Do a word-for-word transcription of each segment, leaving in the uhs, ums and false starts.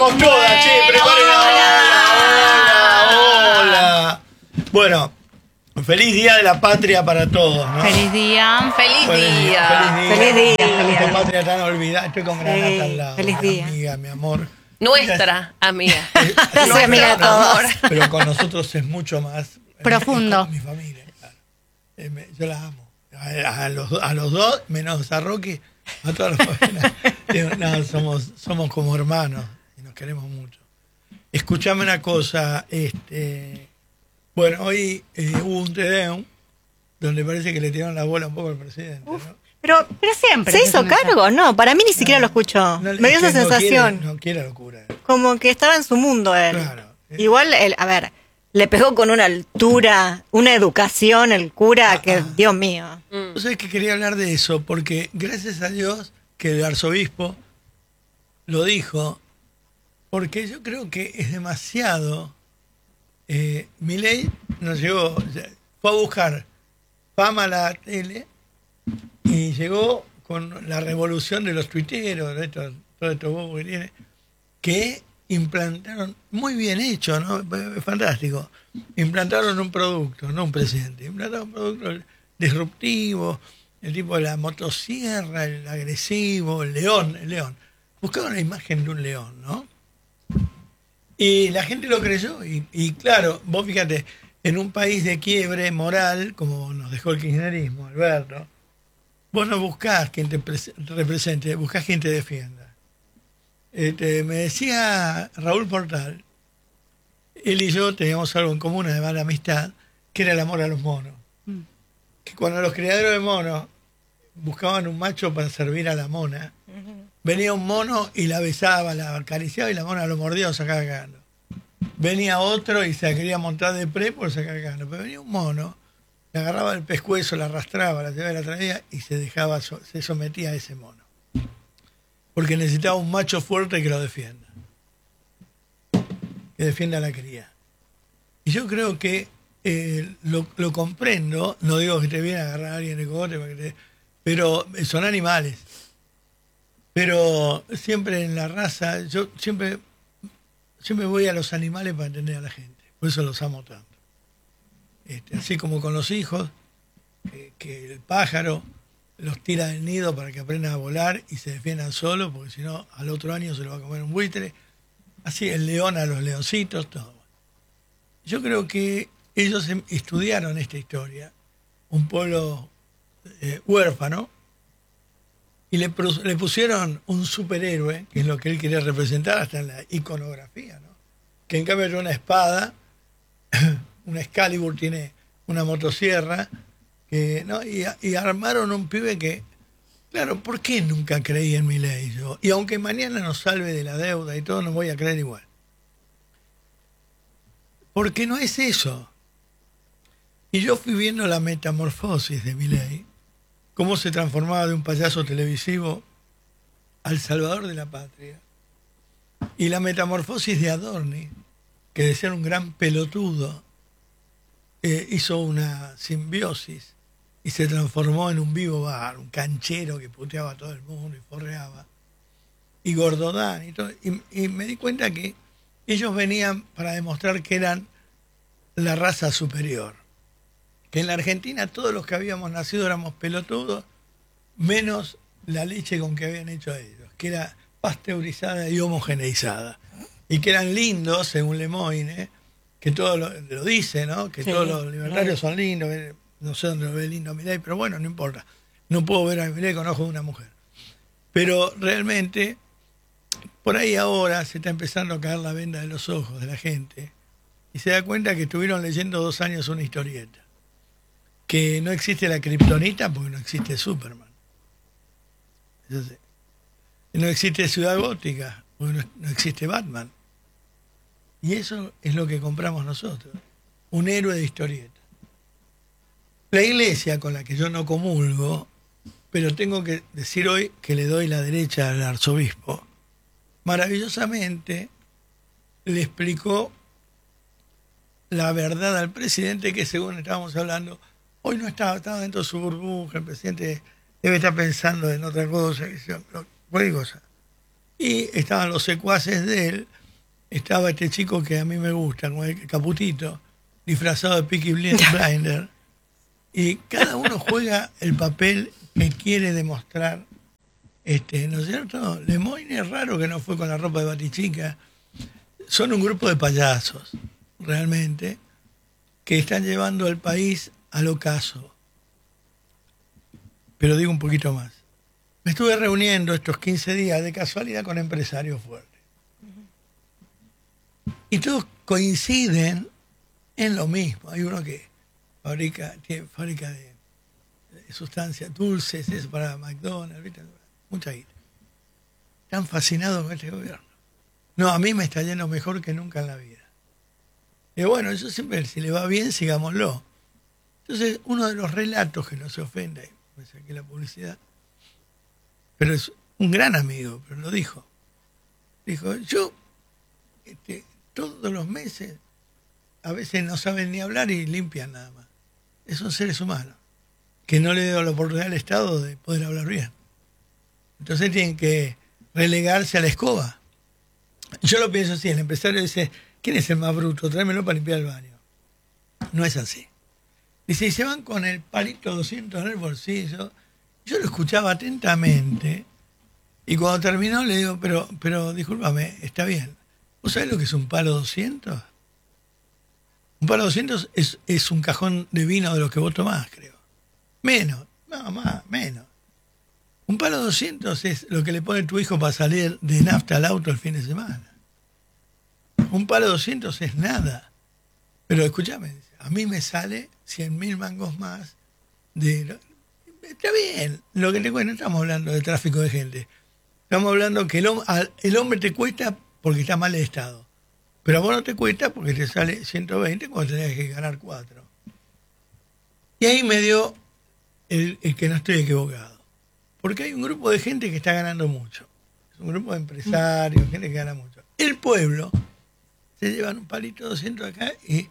Vamos todas, che, preparen la hola, hola, hola. Bueno, feliz Día de la Patria para todos, ¿no? Feliz día. Feliz Feliz día. Feliz día. Feliz día. Esta patria tan olvidada. Estoy con Granata Sí, al lado. feliz mi día. amiga, mi amor. Nuestra amiga. Yo soy amiga de todos. Pero con nosotros es mucho más Profundo. Es con mi familia, claro. Eh, me- Yo la amo. A, a los, a los dos, menos a Rocky, a todas las familias. Digo, no, somos, somos como hermanos y nos queremos mucho. Escuchame una cosa. este Bueno, hoy eh, hubo un Te Deum donde parece que le tiraron la bola un poco al presidente, ¿no? Pero, pero siempre. ¿Se es hizo una- cargo? No, para mí ni siquiera lo escuchó. No, Me dio es esa que no sensación. quiere- no quiere locura. Como que estaba en su mundo él. Claro. Igual, el, a ver, le pegó con una altura, una educación el cura que, Ah. Dios mío. Yo sé que quería hablar de eso porque gracias a Dios que el arzobispo lo dijo, porque yo creo que es demasiado. Eh, Milei nos llegó, o sea, fue a buscar fama a la tele y llegó con la revolución de los tuiteros, de estos, todos estos bobos que tiene, que implantaron, muy bien hecho, ¿no? Es fantástico. Implantaron un producto, no un presidente, implantaron un producto disruptivo, el tipo de la motosierra, el agresivo, el león, el león. Buscaban la imagen de un león, ¿no? Y la gente lo creyó. Y, y claro, vos fíjate, en un país de quiebre moral, como nos dejó el kirchnerismo, Alberto, vos no buscás quien te pres- represente, buscás quien te defienda. Este, me decía Raúl Portal, él y yo teníamos algo en común, además de la amistad, que era el amor a los monos. Que cuando los criaderos de monos buscaban un macho para servir a la mona, venía un mono y la besaba, la acariciaba y la mona lo mordía o sacaba cagando. Venía otro y se la quería montar de pre por sacar cagando. Pero venía un mono, le agarraba el pescuezo, la arrastraba, la llevaba y la traía y se dejaba, so- se sometía a ese mono. Porque necesitaba un macho fuerte que lo defienda. Que defienda a la cría. Y yo creo que eh, lo, lo comprendo, no digo que te viene a agarrar a alguien de cogote, para que te- pero son animales. Pero siempre en la raza, yo siempre, siempre voy a los animales para entender a la gente. Por eso los amo tanto. Este, así como con los hijos, eh, que el pájaro los tira del nido para que aprendan a volar y se defiendan solos, porque si no, al otro año se lo va a comer un buitre. Así el león a los leoncitos, todo. Yo creo que ellos em- estudiaron esta historia, un pueblo eh, huérfano, y le, pros- le pusieron un superhéroe, que es lo que él quería representar hasta en la iconografía, ¿no? Que en cambio era una espada, una Excalibur tiene una motosierra, que, ¿no? y, y armaron un pibe que, claro, ¿por qué nunca creí en mi ley yo? Y aunque mañana nos salve de la deuda y todo, no voy a creer igual. Porque no es eso. Y yo fui viendo la metamorfosis de Milei, cómo se transformaba de un payaso televisivo al salvador de la patria. Y la metamorfosis de Adorni, que de ser un gran pelotudo, eh, hizo una simbiosis y se transformó en un vivo bar, un canchero que puteaba a todo el mundo y forreaba. Y Gordodán y todo. Y, y me di cuenta que ellos venían para demostrar que eran la raza superior. Que en la Argentina todos los que habíamos nacido éramos pelotudos, menos la leche con que habían hecho ellos, que era pasteurizada y homogeneizada. Y que eran lindos, según Lemoyne, que todo lo, lo dice, ¿no? Que Sí, todos los libertarios claro. son lindos, que no sé dónde lo ve lindo Milei, pero bueno, no importa. No puedo ver a Milei con ojos de una mujer. Pero realmente, por ahí ahora se está empezando a caer la venda de los ojos de la gente y se da cuenta que estuvieron leyendo dos años una historieta. Que no existe la kriptonita porque no existe Superman. Eso sí. No existe Ciudad Gótica porque no, no existe Batman. Y eso es lo que compramos nosotros. Un héroe de historieta. La iglesia, con la que yo no comulgo, pero tengo que decir hoy que le doy la derecha al arzobispo, maravillosamente le explicó la verdad al presidente, que según estábamos hablando, hoy no estaba, estaba dentro de su burbuja, el presidente debe estar pensando en otra cosa, cualquier cosa. Y estaban los secuaces de él, estaba este chico que a mí me gusta, como el Caputito, disfrazado de Peaky Blinder, y cada uno juega el papel que quiere demostrar, este, ¿no es cierto? Lemoyne es raro que no fue con la ropa de Batichica. Son un grupo de payasos, realmente, que están llevando al país al ocaso. Pero digo un poquito más. Me estuve reuniendo estos quince días de casualidad con empresarios fuertes. Y todos coinciden en lo mismo. Hay uno que fabrica, tiene fábrica de, de sustancias dulces, eso para McDonald's, ¿viste? Mucha guita. Están fascinados con este gobierno. No, a mí me está yendo mejor que nunca en la vida. Y bueno, yo siempre, si le va bien, sigámoslo. Entonces, uno de los relatos que no se ofende, me saqué la publicidad, pero es un gran amigo, pero lo dijo. Dijo, yo este, todos los meses, a veces no saben ni hablar y limpian nada más. Son seres humanos, que no le dio la oportunidad al Estado de poder hablar bien. Entonces tienen que relegarse a la escoba. Yo lo pienso así, el empresario dice, ¿quién es el más bruto? Tráemelo para limpiar el baño. No es así. Dice, y se van con el palito doscientos en el bolsillo. Yo lo escuchaba atentamente y cuando terminó le digo, pero, pero discúlpame, está bien. ¿Vos sabés lo que es un palo doscientos? Un palo doscientos es, es un cajón de vino de los que vos tomás, creo. Menos, no, más, menos. Un palo doscientos es lo que le pone tu hijo para salir de nafta al auto el fin de semana. Un palo doscientos es nada. Pero escúchame, a mí me sale cien mil mangos más de... Está bien, lo que te cuento, no estamos hablando de tráfico de gente. Estamos hablando que el, el hombre te cuesta porque está mal de estado. Pero a vos no te cuesta porque te sale ciento veinte cuando tenés que ganar cuatro. Y ahí me dio el, el que no estoy equivocado. Porque hay un grupo de gente que está ganando mucho. Es un grupo de empresarios, gente que gana mucho. El pueblo se llevan un palito doscientos acá y,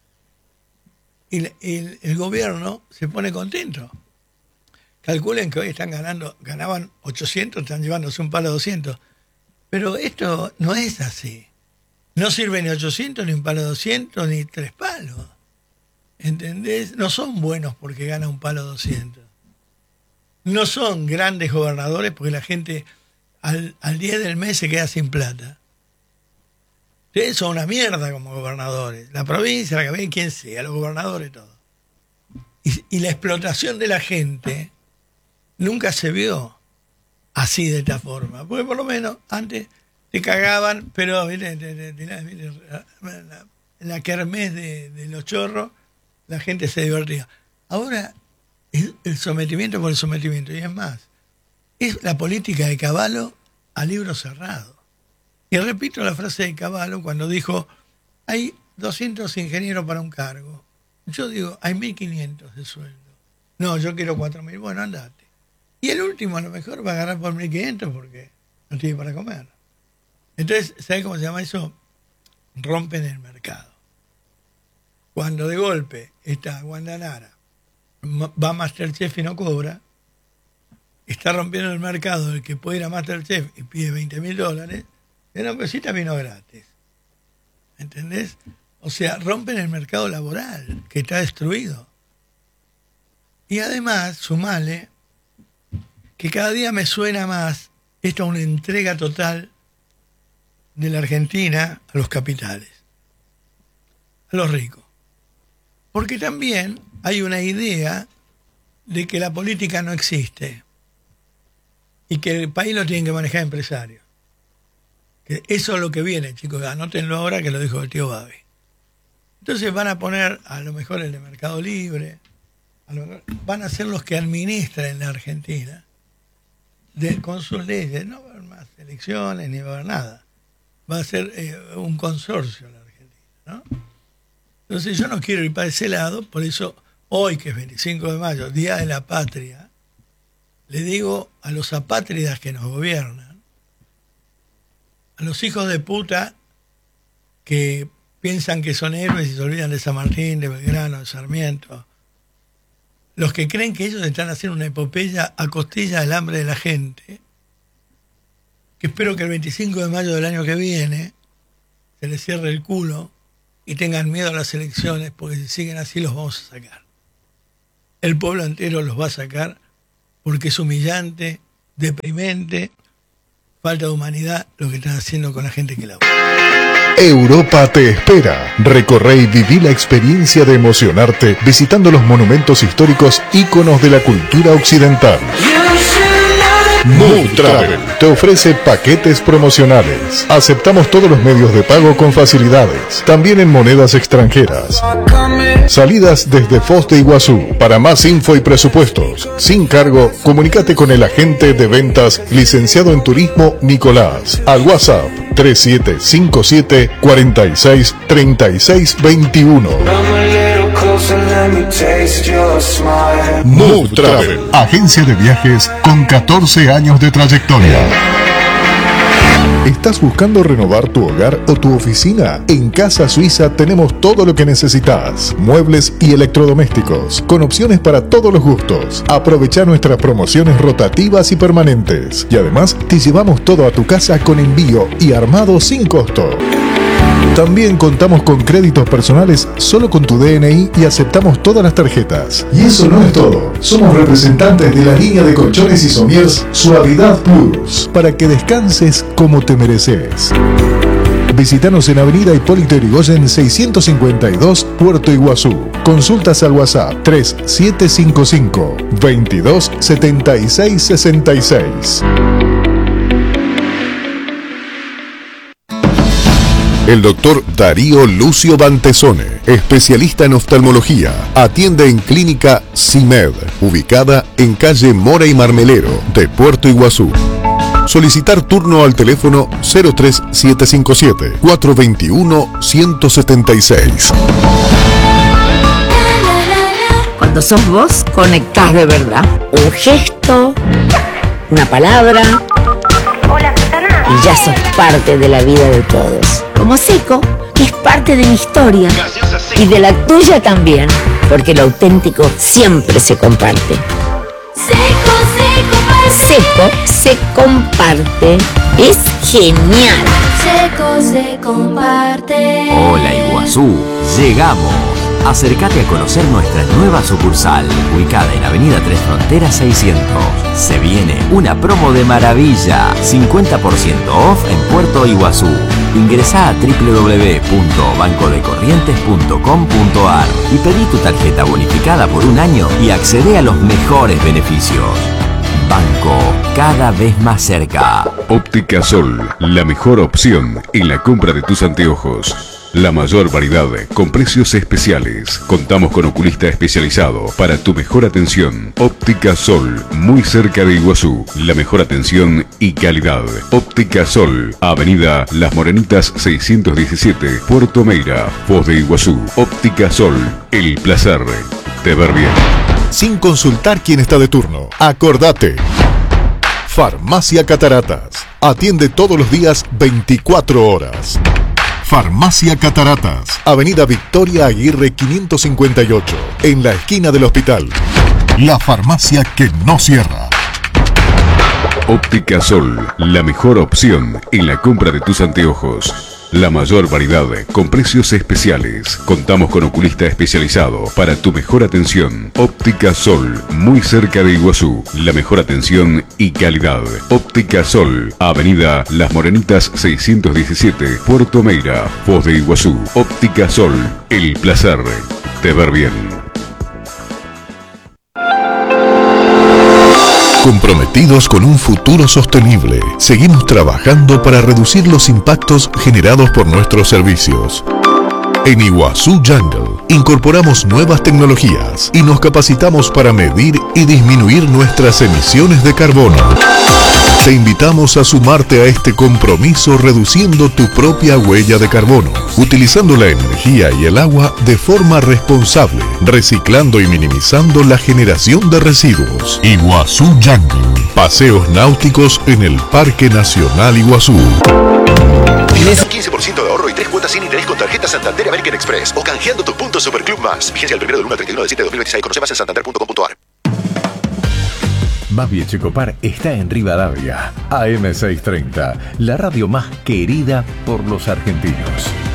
y el, el gobierno se pone contento. Calculen que hoy están ganando, ganaban ochocientos, están llevándose un palo doscientos. Pero esto no es así. No sirve ni ochocientos, ni un palo doscientos, ni tres palos. ¿Entendés? No son buenos porque gana un palo doscientos. No son grandes gobernadores porque la gente al, al diez del mes se queda sin plata. Ustedes son una mierda como gobernadores. La provincia, la cabeza, quien sea, los gobernadores, todo. Y, y la explotación de la gente nunca se vio así de esta forma. Porque por lo menos antes te cagaban, pero ¿viste? En la kermés de, de los chorros la gente se divertía. Ahora es el sometimiento por el sometimiento. Y es más, es la política de Cavallo a libro cerrado. Y repito la frase de Cavallo cuando dijo, hay doscientos ingenieros para un cargo. Yo digo, hay mil quinientos de sueldo. No, yo quiero cuatro mil. Bueno, andate. Y el último a lo mejor va a agarrar por mil quinientos porque no tiene para comer. Entonces, ¿sabes cómo se llama eso? Rompen el mercado. Cuando de golpe está Guandanara, va a Masterchef y no cobra, está rompiendo el mercado el que puede ir a Masterchef y pide veinte mil dólares, de una pesita vino gratis. ¿Entendés? O sea, rompen el mercado laboral, que está destruido. Y además, sumale, que cada día me suena más esto a una entrega total de la Argentina a los capitales, a los ricos. Porque también hay una idea de que la política no existe y que el país lo tienen que manejar empresarios. Que eso es lo que viene, chicos, anótenlo ahora que lo dijo el tío Babi. Entonces van a poner a lo mejor el de Mercado Libre, a lo mejor, van a ser los que administran en la Argentina de, con sus leyes. No va a haber más elecciones ni va a haber nada. Va a ser eh, un consorcio en la Argentina, ¿no? Entonces yo no quiero ir para ese lado, por eso hoy, que es veinticinco de mayo, Día de la Patria, le digo a los apátridas que nos gobiernan, a los hijos de puta que piensan que son héroes y se olvidan de San Martín, de Belgrano, de Sarmiento, los que creen que ellos están haciendo una epopeya a costilla del hambre de la gente, que espero que el veinticinco de mayo del año que viene se les cierre el culo y tengan miedo a las elecciones, porque si siguen así los vamos a sacar. El pueblo entero los va a sacar porque es humillante, deprimente, falta de humanidad lo que están haciendo con la gente que la vota. Europa te espera. Recorre y viví la experiencia de emocionarte visitando los monumentos históricos íconos de la cultura occidental. Mood Travel te ofrece paquetes promocionales. Aceptamos todos los medios de pago con facilidades, también en monedas extranjeras. Salidas desde Foz de Iguazú. Para más info y presupuestos, sin cargo, comunícate con el agente de ventas licenciado en turismo Nicolás al WhatsApp tres siete cinco siete cuatro seis tres seis dos uno. Mood Travel, agencia de viajes con catorce años de trayectoria. ¿Estás buscando renovar tu hogar o tu oficina? En Casa Suiza tenemos todo lo que necesitas. Muebles y electrodomésticos, con opciones para todos los gustos. Aprovecha nuestras promociones rotativas y permanentes. Y además, te llevamos todo a tu casa con envío y armado sin costo. También contamos con créditos personales solo con tu D N I y aceptamos todas las tarjetas. Y eso no es todo. Somos representantes de la línea de colchones y somiers Suavidad Plus, para que descanses como te mereces. Visítanos en Avenida Hipólito Yrigoyen seiscientos cincuenta y dos, Puerto Iguazú. Consultas al WhatsApp tres siete cinco cinco, veintidós setenta y seis sesenta y seis. El doctor Darío Lucio Bantesone, especialista en oftalmología, atiende en Clínica CIMED, ubicada en calle Mora y Marmelero de Puerto Iguazú. Solicitar turno al teléfono cero tres siete cinco siete, cuatro dos uno, uno siete seis. Cuando sos vos, conectás de verdad. Un gesto, una palabra, y ya sos parte de la vida de todos. Como Seco, que es parte de mi historia. Y de la tuya también, porque lo auténtico siempre se comparte. Seco se comparte. Seco se comparte. Es genial. Seco se comparte. Hola Iguazú, llegamos. Acércate a conocer nuestra nueva sucursal, ubicada en Avenida Tres Fronteras seiscientos. Se viene una promo de maravilla, cincuenta por ciento off en Puerto Iguazú. Ingresá a doble u doble u doble u punto banco de corrientes punto com punto a r y pedí tu tarjeta bonificada por un año y accede a los mejores beneficios. Banco, cada vez más cerca. Óptica Sol, la mejor opción en la compra de tus anteojos. La mayor variedad con precios especiales. Contamos con oculista especializado para tu mejor atención. Óptica Sol, muy cerca de Iguazú. La mejor atención y calidad. Óptica Sol, Avenida Las Morenitas seiscientos diecisiete, Puerto Meira, Foz de Iguazú. Óptica Sol, el placer de ver bien. Sin consultar quién está de turno. Acordate. Farmacia Cataratas. Atiende todos los días veinticuatro horas. Farmacia Cataratas, Avenida Victoria Aguirre quinientos cincuenta y ocho, en la esquina del hospital. La farmacia que no cierra. Óptica Sol, la mejor opción en la compra de tus anteojos. La mayor variedad con precios especiales. Contamos con oculista especializado para tu mejor atención. Óptica Sol, muy cerca de Iguazú. La mejor atención y calidad. Óptica Sol, Avenida Las Morenitas seiscientos diecisiete, Puerto Meira, Foz de Iguazú. Óptica Sol, el placer de ver bien. Comprometidos con un futuro sostenible, seguimos trabajando para reducir los impactos generados por nuestros servicios. En Iguazú Jungle incorporamos nuevas tecnologías y nos capacitamos para medir y disminuir nuestras emisiones de carbono. Te invitamos a sumarte a este compromiso reduciendo tu propia huella de carbono, utilizando la energía y el agua de forma responsable, reciclando y minimizando la generación de residuos. Iguazú Jungle, paseos náuticos en el Parque Nacional Iguazú. quince por ciento de ahorro y tres cuotas sin interés con tarjeta Santander American Express o canjeando tus puntos Superclub Más. Vigencia el primero del uno al treinta y uno de diciembre de dos mil veintiséis. Conoce más en santander punto com punto a r. Babi Echecopar está en Rivadavia. A M seiscientos treinta, la radio más querida por los argentinos.